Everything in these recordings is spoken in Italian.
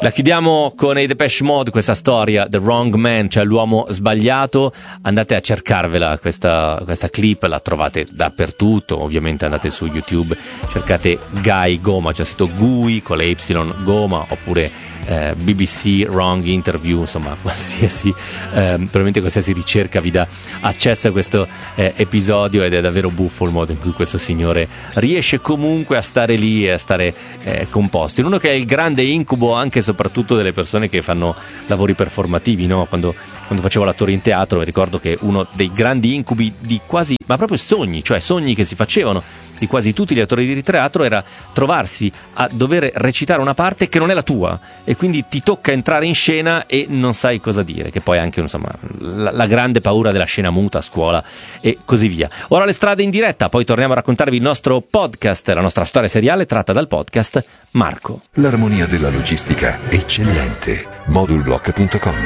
La chiudiamo con i Depeche Mode, questa storia, The Wrong Man, cioè l'uomo sbagliato. Andate a cercarvela questa clip, la trovate dappertutto, ovviamente andate su YouTube, cercate Guy Goma, c'è scritto Gui con le Y Goma, oppure BBC Wrong Interview, insomma probabilmente qualsiasi ricerca vi dà accesso a questo episodio, ed è davvero buffo il modo in cui questo signore riesce comunque a stare lì e a stare composto, in uno che è il grande incubo anche e soprattutto delle persone che fanno lavori performativi, no? Quando facevo l'attore in teatro mi ricordo che uno dei grandi incubi di quasi, ma proprio sogni che si facevano di quasi tutti gli attori di teatro era trovarsi a dover recitare una parte che non è la tua, e quindi ti tocca entrare in scena e non sai cosa dire, che poi è anche, insomma, la grande paura della scena muta a scuola e così via. Ora le strade in diretta, poi torniamo a raccontarvi il nostro podcast, la nostra storia seriale tratta dal podcast Marco. L'armonia della logistica eccellente. Modulblock.com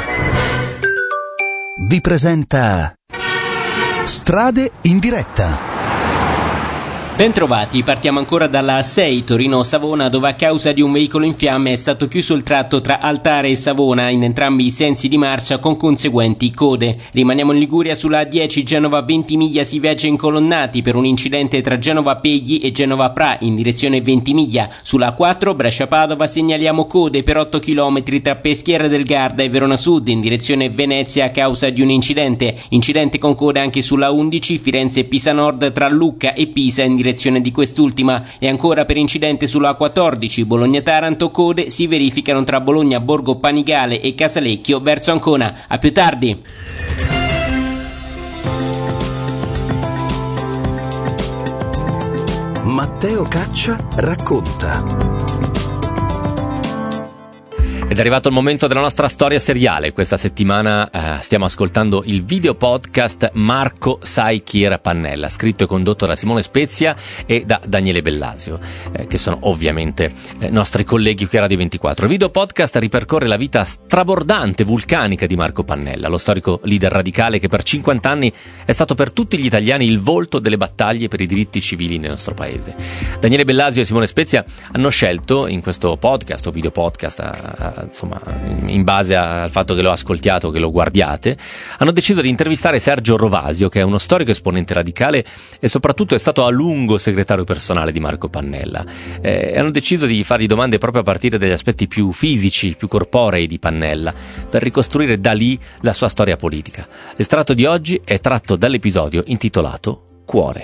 vi presenta Strade in diretta. Bentrovati, partiamo ancora dalla A6 Torino-Savona, dove a causa di un veicolo in fiamme è stato chiuso il tratto tra Altare e Savona in entrambi i sensi di marcia, con conseguenti code. Rimaniamo in Liguria. Sulla A10 Genova-Ventimiglia si viaggia incolonnati per un incidente tra Genova-Pegli e Genova-Pra in direzione Ventimiglia. Sulla A4 Brescia-Padova segnaliamo code per 8 km tra Peschiera del Garda e Verona Sud in direzione Venezia a causa di un incidente con code anche sulla 11 Firenze-Pisa Nord tra Lucca e Pisa in direzione di quest'ultima. E ancora per incidente sulla A14 Bologna-Taranto, code si verificano tra Bologna Borgo Panigale e Casalecchio verso Ancona. A più tardi. Matteo Caccia racconta. Ed è arrivato il momento della nostra storia seriale. Questa settimana stiamo ascoltando il video podcast Marco sai chi era Pannella, scritto e condotto da Simone Spezia e da Daniele Bellasio, che sono ovviamente nostri colleghi qui a Radio 24. Il video podcast ripercorre la vita strabordante, vulcanica di Marco Pannella, lo storico leader radicale che per 50 anni è stato per tutti gli italiani il volto delle battaglie per i diritti civili nel nostro paese. Daniele Bellasio e Simone Spezia hanno scelto in questo podcast o video podcast, insomma, in base al fatto che lo ascoltiate o che lo guardiate, hanno deciso di intervistare Sergio Rovasio, che è uno storico esponente radicale e soprattutto è stato a lungo segretario personale di Marco Pannella. Hanno deciso di fargli domande proprio a partire dagli aspetti più fisici, più corporei di Pannella, per ricostruire da lì la sua storia politica. L'estratto di oggi è tratto dall'episodio intitolato Cuore.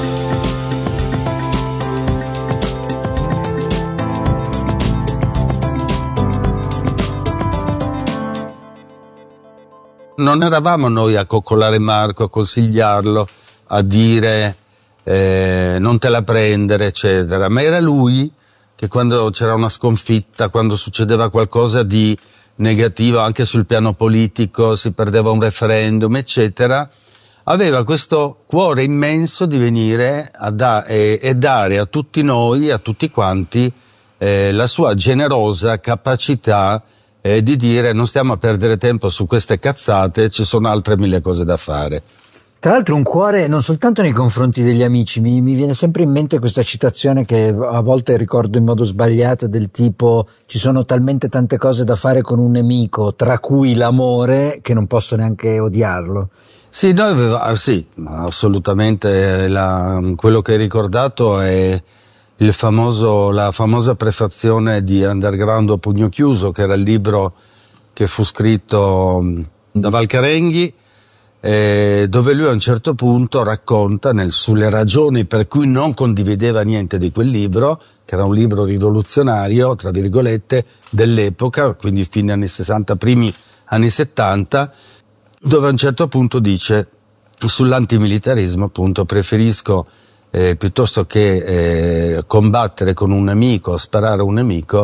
Non eravamo noi a coccolare Marco, a consigliarlo, a dire non te la prendere, eccetera, ma era lui che quando c'era una sconfitta, quando succedeva qualcosa di negativo anche sul piano politico, si perdeva un referendum, eccetera, aveva questo cuore immenso di venire e dare a tutti noi, a tutti quanti, la sua generosa capacità di dire non stiamo a perdere tempo su queste cazzate, ci sono altre 1000 cose da fare. Tra l'altro un cuore non soltanto nei confronti degli amici, mi viene sempre in mente questa citazione che a volte ricordo in modo sbagliato, del tipo ci sono talmente tante cose da fare con un nemico, tra cui l'amore, che non posso neanche odiarlo. Sì, sì, assolutamente, quello che hai ricordato è la famosa prefazione di Underground a pugno chiuso, che era il libro che fu scritto da Valcarenghi, dove lui a un certo punto racconta sulle ragioni per cui non condivideva niente di quel libro, che era un libro rivoluzionario, tra virgolette, dell'epoca, quindi fine anni 60, primi anni 70, dove a un certo punto dice sull'antimilitarismo, appunto, preferisco piuttosto che combattere con un nemico, sparare a un nemico,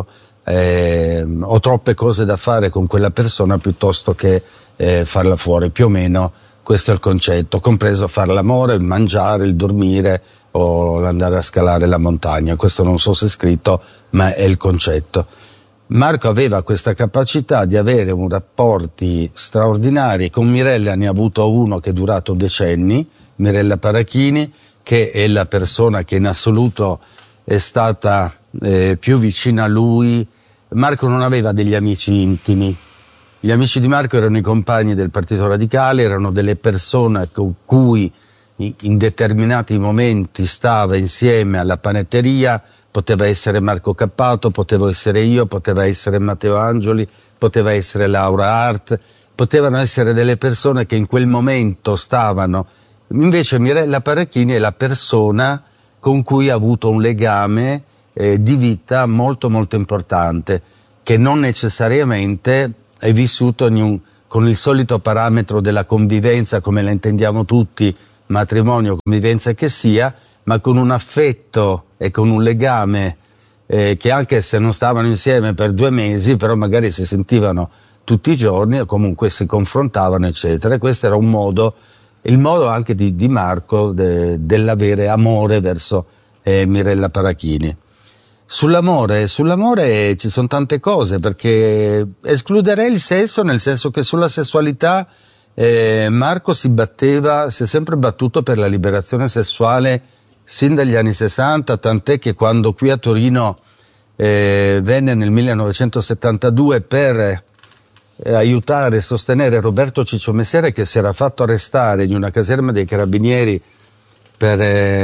ho troppe cose da fare con quella persona piuttosto che farla fuori. Più o meno questo è il concetto, compreso fare l'amore, il mangiare, il dormire o andare a scalare la montagna. Questo non so se è scritto, ma è il concetto. Marco aveva questa capacità di avere rapporti straordinari. Con Mirella ne ha avuto uno che è durato decenni, Mirella Parachini, che è la persona che in assoluto è stata più vicina a lui Marco non aveva degli amici intimi. Gli amici di Marco erano i compagni del Partito Radicale, erano delle persone con cui in determinati momenti stava insieme alla panetteria. Poteva essere Marco Cappato, potevo essere io, poteva essere Matteo Angioli, poteva essere Laura Hart, potevano essere delle persone che in quel momento stavano. Invece Mirella Paracchini è la persona con cui ha avuto un legame di vita molto molto importante, che non necessariamente è vissuto con il solito parametro della convivenza come la intendiamo tutti, matrimonio, convivenza che sia, ma con un affetto e con un legame che anche se non stavano insieme per 2 mesi, però magari si sentivano tutti i giorni o comunque si confrontavano, eccetera. E questo era il modo anche di Marco dell'avere amore verso Mirella Paracchini. Sull'amore ci sono tante cose, perché escluderei il sesso, nel senso che sulla sessualità Marco si è sempre battuto per la liberazione sessuale sin dagli anni 60, tant'è che quando qui a Torino venne nel 1972 per aiutare e sostenere Roberto Ciccio Messere, che si era fatto arrestare in una caserma dei carabinieri per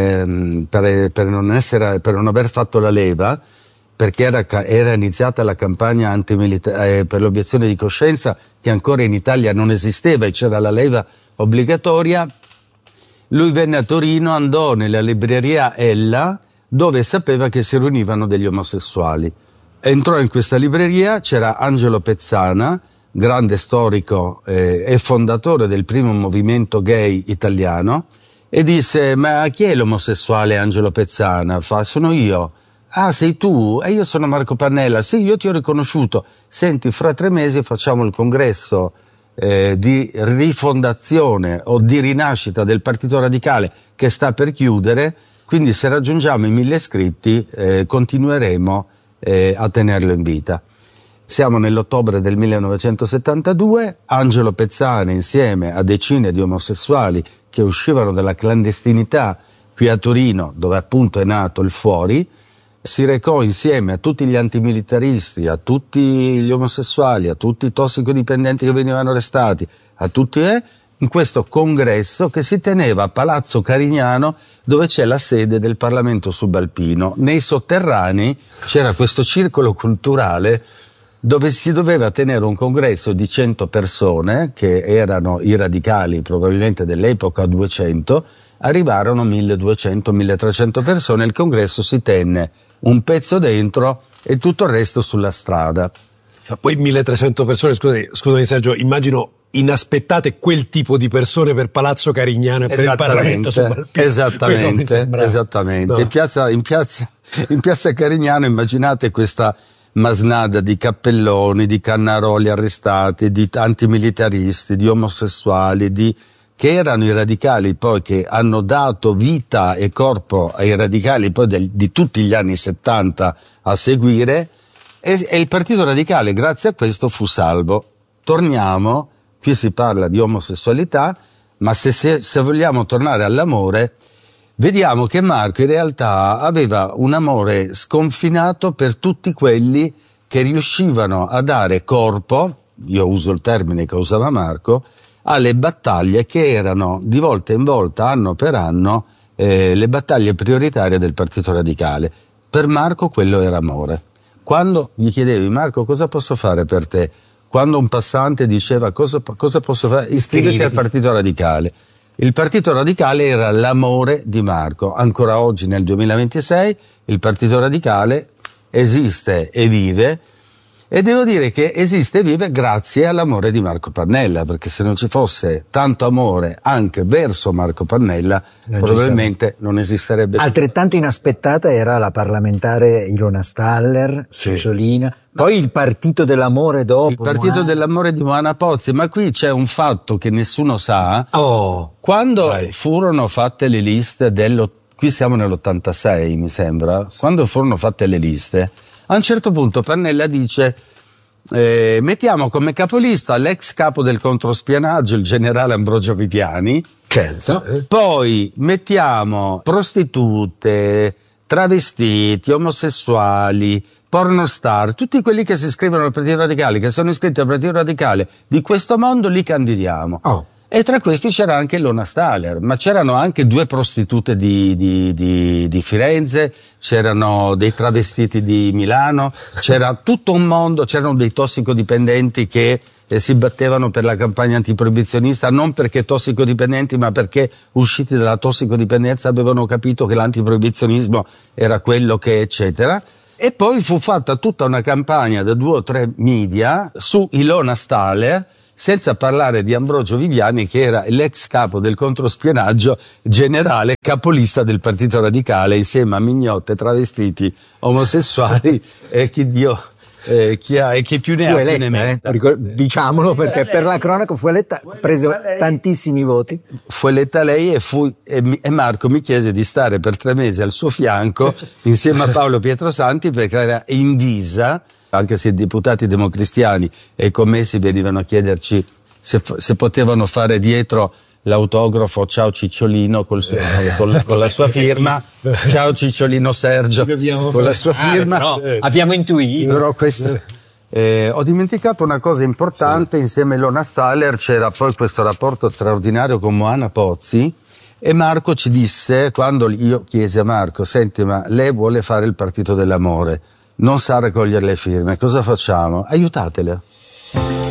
non aver fatto la leva, perché era iniziata la campagna antimilitare per l'obiezione di coscienza, che ancora in Italia non esisteva e c'era la leva obbligatoria. Lui venne a Torino, andò nella libreria Ella, dove sapeva che si riunivano degli omosessuali. Entrò in questa libreria, c'era Angelo Pezzana, grande storico e fondatore del primo movimento gay italiano, e disse: ma chi è l'omosessuale Angelo Pezzana? Fa: sono io. Ah, sei tu? E io sono Marco Pannella. Sì, io ti ho riconosciuto. Senti, fra 3 mesi facciamo il congresso di rifondazione o di rinascita del Partito Radicale, che sta per chiudere, quindi se raggiungiamo i 1000 iscritti continueremo a tenerlo in vita. Siamo nell'ottobre del 1972, Angelo Pezzana insieme a decine di omosessuali che uscivano dalla clandestinità qui a Torino, dove appunto è nato il Fuori, si recò insieme a tutti gli antimilitaristi, a tutti gli omosessuali, a tutti i tossicodipendenti che venivano arrestati, a tutti in questo congresso che si teneva a Palazzo Carignano, dove c'è la sede del Parlamento subalpino. Nei sotterranei c'era questo circolo culturale dove si doveva tenere un congresso di 100 persone, che erano i radicali probabilmente dell'epoca 200, arrivarono 1200-1300 persone, il congresso si tenne un pezzo dentro e tutto il resto sulla strada. Ma poi 1300 persone, scusami Sergio, immagino inaspettate quel tipo di persone per Palazzo Carignano e per il Parlamento subalpino. Esattamente. No. In piazza Carignano immaginate questa masnada di cappelloni, di cannaroli arrestati, di antimilitaristi, di omosessuali, che erano i radicali poi che hanno dato vita e corpo ai radicali poi di tutti gli anni 70 a seguire, e il Partito Radicale grazie a questo fu salvo. Torniamo, qui si parla di omosessualità, ma se vogliamo tornare all'amore, vediamo che Marco in realtà aveva un amore sconfinato per tutti quelli che riuscivano a dare corpo, io uso il termine che usava Marco, alle battaglie che erano di volta in volta, anno per anno, le battaglie prioritarie del Partito Radicale. Per Marco quello era amore. Quando gli chiedevi: Marco, cosa posso fare per te? Quando un passante diceva cosa posso fare? Iscriviti al Partito Radicale. Il Partito Radicale era l'amore di Marco. Ancora oggi, nel 2026, il Partito Radicale esiste e vive, e devo dire che esiste e vive grazie all'amore di Marco Pannella, perché se non ci fosse tanto amore anche verso Marco Pannella, probabilmente non esisterebbe. Altrettanto inaspettata era la parlamentare Ilona Staller, Cesolina, poi il Partito dell'Amore dopo. Il Partito dell'Amore di Moana Pozzi, ma qui c'è un fatto che nessuno sa. Quando furono fatte le liste qui siamo nell'86 mi sembra, quando furono fatte le liste, a un certo punto Pannella dice: mettiamo come capolista l'ex capo del controspionaggio, il generale Ambrogio Viviani, certo. Poi mettiamo prostitute, travestiti, omosessuali, pornostar, tutti quelli che si iscrivono al Partito Radicale, che sono iscritti al Partito Radicale di questo mondo, li candidiamo. E tra questi c'era anche Ilona Staller, ma c'erano anche 2 prostitute di Firenze, c'erano dei travestiti di Milano, c'era tutto un mondo, c'erano dei tossicodipendenti che si battevano per la campagna antiproibizionista, non perché tossicodipendenti, ma perché usciti dalla tossicodipendenza avevano capito che l'antiproibizionismo era quello che eccetera. E poi fu fatta tutta una campagna da 2 o 3 media su Ilona Staller, senza parlare di Ambrogio Viviani, che era l'ex capo del controspionaggio generale, capolista del Partito Radicale, insieme a mignotte, travestiti, omosessuali e chi più ne ha più ne metta. Diciamolo, perché per la cronaca fu eletta, preso tantissimi voti. Fu eletta lei e Marco mi chiese di stare per 3 mesi al suo fianco insieme a Paolo Pietrosanti, perché era invisa, anche se i deputati democristiani e i commessi venivano a chiederci se potevano fare dietro l'autografo "Ciao Cicciolino" con la sua firma, "Ciao Cicciolino Sergio" con la sua firma. Abbiamo intuito. Però questo, ho dimenticato una cosa importante, insieme a Ilona Staller c'era poi questo rapporto straordinario con Moana Pozzi, e Marco ci disse, quando io chiesi a Marco: senti, ma lei vuole fare il partito dell'amore, non sa raccogliere le firme, cosa facciamo? Aiutatele.